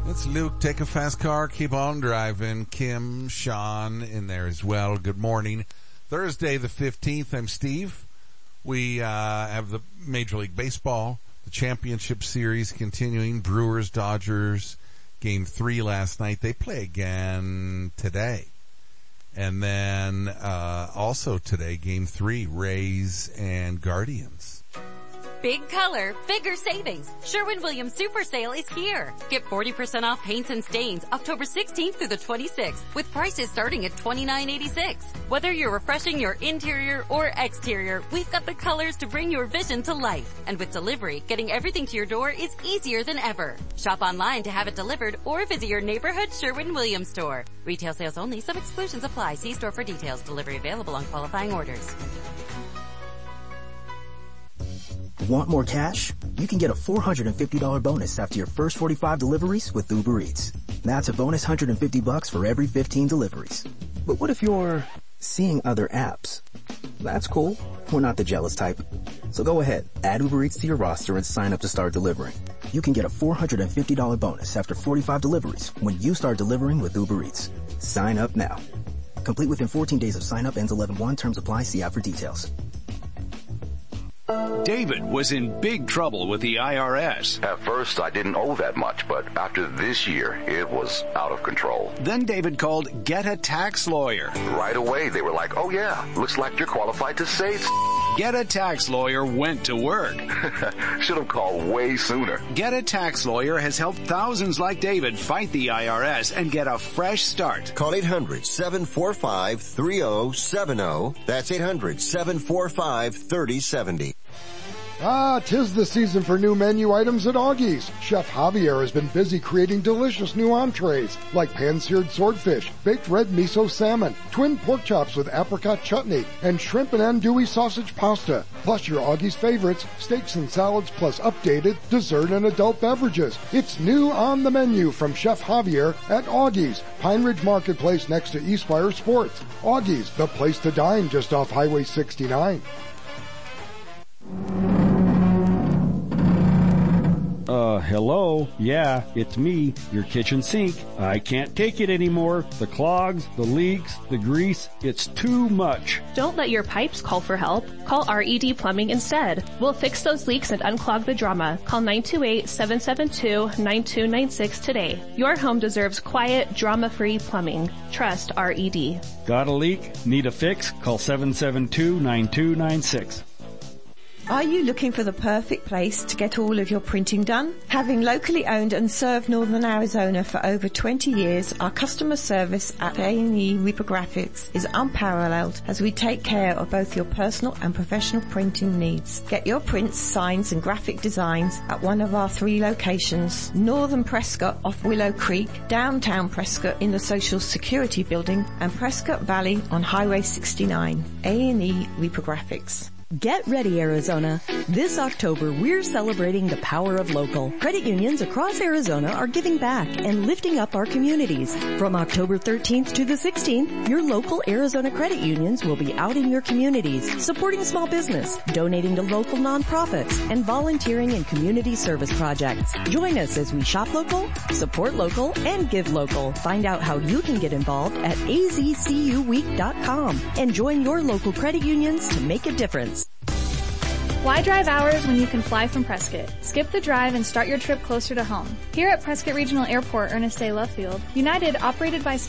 It's Luke. Take a fast car. Keep on driving. Kim, Sean in there as well. Good morning. Thursday the 15th. I'm Steve. We have the Major League Baseball, the championship series continuing. Brewers, Dodgers, Game 3 last night. They play again today. And then also today, Game 3, Rays and Guardians. Big color, bigger savings. Sherwin-Williams Super Sale is here. Get 40% off paints and stains October 16th through the 26th with prices starting at $29.86. Whether you're refreshing your interior or exterior, we've got the colors to bring your vision to life. And with delivery, getting everything to your door is easier than ever. Shop online to have it delivered or visit your neighborhood Sherwin-Williams store. Retail sales only. Some exclusions apply. See store for details. Delivery available on qualifying orders. Want more cash? You can get a $450 bonus after your first 45 deliveries with Uber Eats. That's a bonus $150 for every 15 deliveries. But what if you're seeing other apps? That's cool. We're not the jealous type. So go ahead, add Uber Eats to your roster and sign up to start delivering. You can get a $450 bonus after 45 deliveries when you start delivering with Uber Eats. Sign up now. Complete within 14 days of sign up. Ends 11/1. Terms apply. See app for details. David was in big trouble with the IRS. At first, I didn't owe that much, but after this year, it was out of control. Then David called Get a Tax Lawyer. Right away, they were like, oh yeah, looks like you're qualified to save. Get a Tax Lawyer went to work. Should have called way sooner. Get a Tax Lawyer has helped thousands like David fight the IRS and get a fresh start. Call 800-745-3070. That's 800-745-3070. Tis the season for new menu items at Augie's. Chef Javier has been busy creating delicious new entrees like pan-seared swordfish, baked red miso salmon, twin pork chops with apricot chutney, and shrimp and andouille sausage pasta. Plus your Augie's favorites, steaks and salads, plus updated dessert and adult beverages. It's new on the menu from Chef Javier at Augie's, Pine Ridge Marketplace next to Eastfire Sports. Augie's, the place to dine just off Highway 69. Hello? Yeah, it's me, your kitchen sink. I can't take it anymore. The clogs, the leaks, the grease, it's too much. Don't let your pipes call for help. Call RED Plumbing instead. We'll fix those leaks and unclog the drama. Call 928-772-9296 today. Your home deserves quiet, drama-free plumbing. Trust RED. Got a leak? Need a fix? Call 772-9296. Are you looking for the perfect place to get all of your printing done? Having locally owned and served Northern Arizona for over 20 years, our customer service at A&E Reprographics is unparalleled as we take care of both your personal and professional printing needs. Get your prints, signs and graphic designs at one of our 3 locations: Northern Prescott off Willow Creek, downtown Prescott in the Social Security Building, and Prescott Valley on Highway 69. A&E Reprographics. Get ready, Arizona. This October, we're celebrating the power of local. Credit unions across Arizona are giving back and lifting up our communities. From October 13th to the 16th, your local Arizona credit unions will be out in your communities, supporting small business, donating to local nonprofits, and volunteering in community service projects. Join us as we shop local, support local, and give local. Find out how you can get involved at azcuweek.com and join your local credit unions to make a difference. Why drive hours when you can fly from Prescott? Skip the drive and start your trip closer to home. Here at Prescott Regional Airport, Ernest A. Love Field, United, operated by